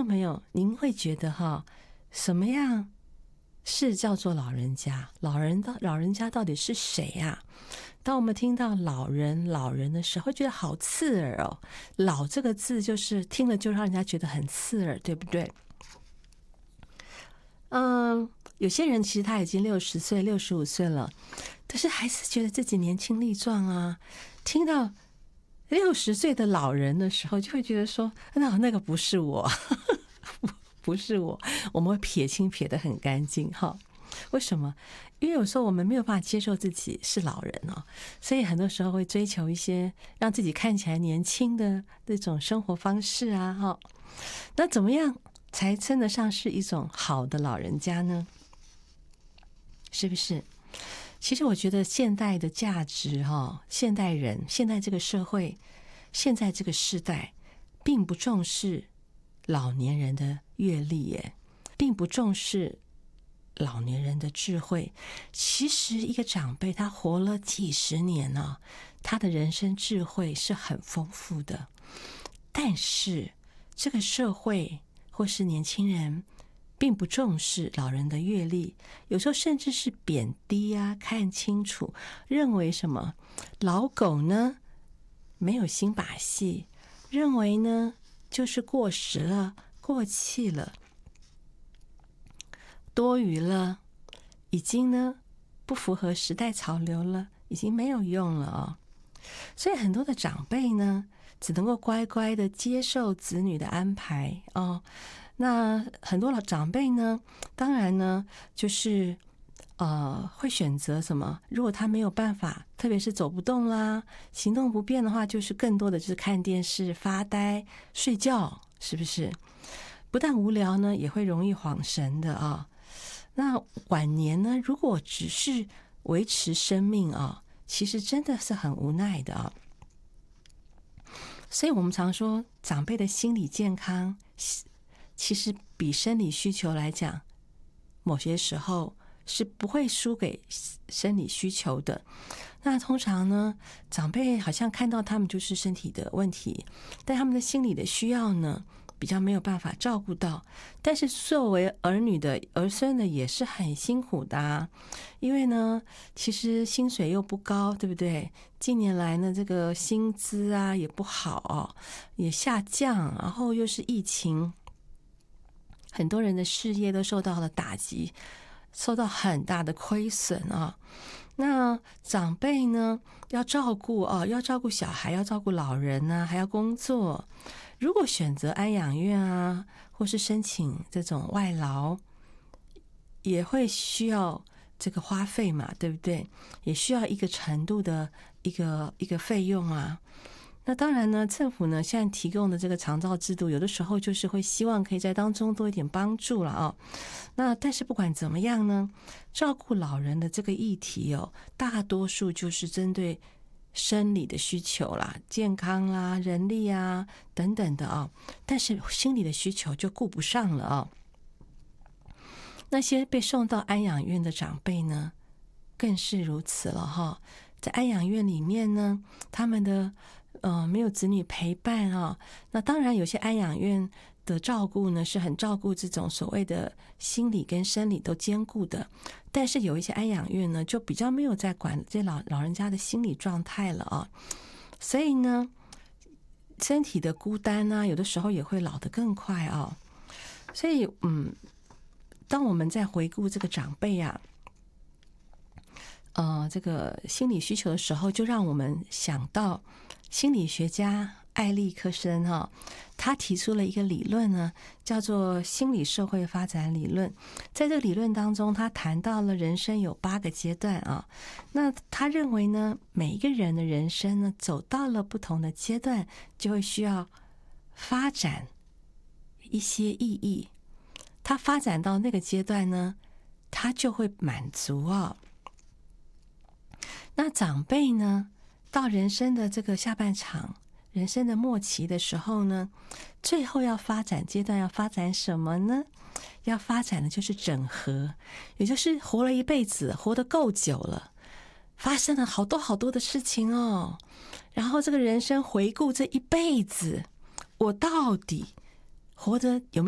众朋友，您会觉得什么样是叫做老人家？老人家到底是谁啊？当我们听到老人的时候，会觉得好刺耳哦。老这个字就是听了就让人家觉得很刺耳，对不对？有些人其实他已经60岁、65岁了，但是还是觉得自己年轻力壮啊。听到60岁的老人的时候，就会觉得说，那个不是我，不是我，我们会撇清撇得很干净哈。为什么？因为有时候我们没有办法接受自己是老人哦，所以很多时候会追求一些让自己看起来年轻的这种生活方式啊哈。那怎么样才称得上是一种好的老人家呢？是不是？其实我觉得现代的价值现代人，现在这个社会，现在这个世代并不重视老年人的阅历耶，并不重视老年人的智慧。其实一个长辈他活了几十年呢，他的人生智慧是很丰富的。但是这个社会或是年轻人并不重视老人的阅历，有时候甚至是贬低啊，看清楚，认为什么老狗呢没有新把戏，认为呢就是过时了，过气了，多余了，已经呢不符合时代潮流了，已经没有用了哦。所以很多的长辈呢只能够乖乖的接受子女的安排哦。那很多老长辈呢，当然呢就是会选择什么？如果他没有办法，特别是走不动啦，行动不便的话，就是更多的就是看电视、发呆、睡觉，是不是？不但无聊呢，也会容易晃神的啊。那晚年呢，如果只是维持生命啊，其实真的是很无奈的啊。所以我们常说，长辈的心理健康其实比生理需求来讲，某些时候是不会输给生理需求的。那通常呢，长辈好像看到他们就是身体的问题，但他们的心理的需要呢，比较没有办法照顾到。但是作为儿女的儿孙呢，也是很辛苦的啊。因为呢，其实薪水又不高，对不对？近年来呢，这个薪资啊也不好也下降，然后又是疫情，很多人的事业都受到了打击，受到很大的亏损啊。那长辈呢，要照顾要照顾小孩，要照顾老人啊，还要工作。如果选择安养院啊，或是申请这种外劳，也会需要这个花费嘛，对不对？也需要一个程度的一个费用啊。那当然呢，政府呢现在提供的这个长照制度，有的时候就是会希望可以在当中多一点帮助了那但是不管怎么样呢，照顾老人的这个议题大多数就是针对生理的需求啦、健康啦、人力啊等等的但是心理的需求就顾不上了那些被送到安养院的长辈呢，更是如此了在安养院里面呢，他们的没有子女陪伴那当然有些安养院的照顾呢是很照顾这种所谓的心理跟生理都兼顾的，但是有一些安养院呢就比较没有在管这老人家的心理状态了所以呢身体的孤单呢有的时候也会老得更快所以当我们在回顾这个长辈这个心理需求的时候，就让我们想到心理学家艾利克森他提出了一个理论呢，叫做心理社会发展理论。在这个理论当中，他谈到了人生有8个阶段那他认为呢，每一个人的人生呢，走到了不同的阶段，就会需要发展一些意义。他发展到那个阶段呢，他就会满足那长辈呢，到人生的这个下半场，人生的末期的时候呢，最后要发展阶段要发展什么呢？要发展的就是整合，也就是活了一辈子，活得够久了，发生了好多好多的事情然后这个人生回顾这一辈子，我到底活得有没有